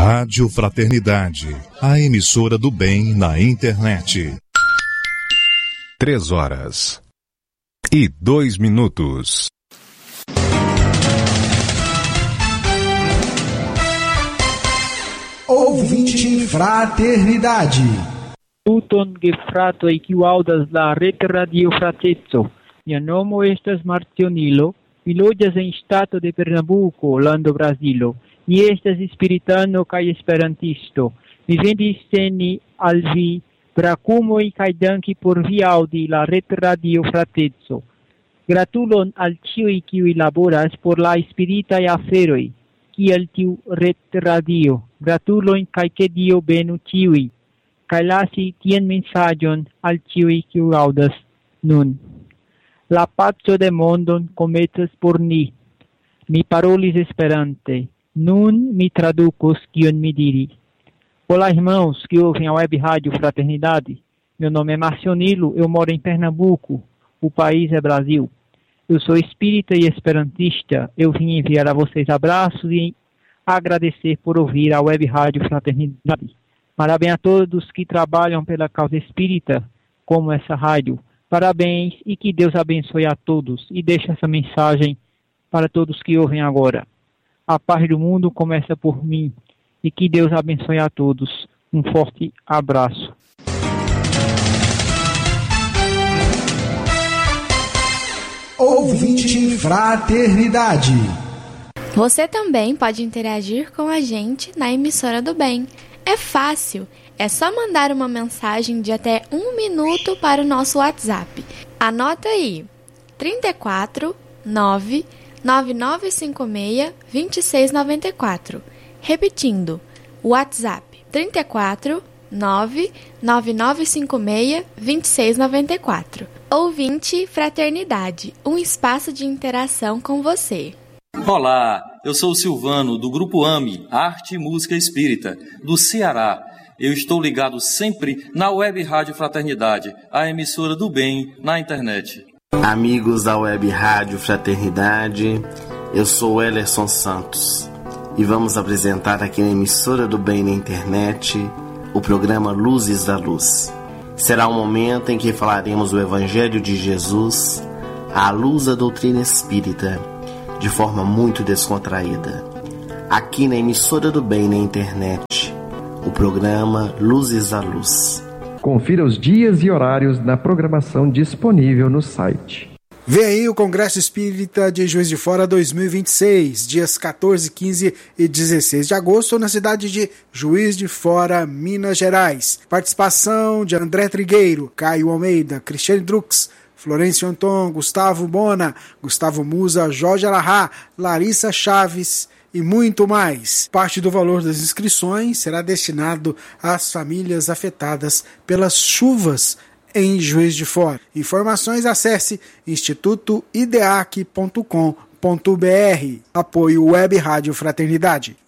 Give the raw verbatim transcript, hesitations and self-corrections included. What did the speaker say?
Rádio Fraternidade, a emissora do bem na internet. Três horas e dois minutos. Ouvinte Fraternidade. Tuton gefratoj kiu aŭdas la retradio Frateco. Mia nomo estas Marcionilo. Mi loĝas en ŝtato de Pernambuko, lando Brazilo. Mi estas spiritano kaj esperantisto. Mi venis seni al vi brakumoj kaj danki por vi aŭdi la retradio Frateco. Gratulon al ĉiuj kiuj laboras por la spiritaj aferoj, kiel tiu retradio. Gratulon kaj ke Dio benu ĉiuj. Kaj lasi tien mensaĝon al ĉiuj kiuj aŭdas nun. La paco de mondon komencas por ni. Mi parolis esperante. Nun mi tradukos kion mi diri. Olá, irmãos que ouvem a Web Rádio Fraternidade. Meu nome é Marcionilo, eu moro em Pernambuco. O país é Brasil. Eu sou espírita e esperantista. Eu vim enviar a vocês abraços e agradecer por ouvir a Web Rádio Fraternidade. Parabéns a todos que trabalham pela causa espírita, como essa rádio. Parabéns e que Deus abençoe a todos. E deixa essa mensagem para todos que ouvem agora. A paz do mundo começa por mim. E que Deus abençoe a todos. Um forte abraço. Ouvinte Fraternidade. Você também pode interagir com a gente na emissora do bem. É fácil. É só mandar uma mensagem de até um minuto para o nosso WhatsApp. Anota aí, trinta e quatro, nove, nove nove cinco seis, dois seis nove quatro. Repetindo, WhatsApp trinta e quatro, nove, nove nove cinco seis, dois seis nove quatro. Ouvinte Fraternidade, um espaço de interação com você. Olá, eu sou o Silvano, do Grupo A M E, Arte e Música Espírita, do Ceará. Eu estou ligado sempre na Web Rádio Fraternidade, a emissora do bem na internet. Amigos da Web Rádio Fraternidade, eu sou o Elerson Santos e vamos apresentar aqui na emissora do bem na internet o programa Luzes da Luz. Será um momento em que falaremos o Evangelho de Jesus à luz da doutrina espírita, de forma muito descontraída. Aqui na emissora do bem na internet, o programa Luzes da Luz. Confira os dias e horários na programação disponível no site. Vem aí o Congresso Espírita de Juiz de Fora dois mil e vinte e seis, dias quatorze, quinze e dezesseis de agosto, na cidade de Juiz de Fora, Minas Gerais. Participação de André Trigueiro, Caio Almeida, Cristiane Drux, Florencio Anton, Gustavo Bona, Gustavo Musa, Jorge Alahá, Larissa Chaves e muito mais. Parte do valor das inscrições será destinado às famílias afetadas pelas chuvas em Juiz de Fora. Informações, acesse instituto ideac ponto com ponto br. Apoio Web Rádio Fraternidade.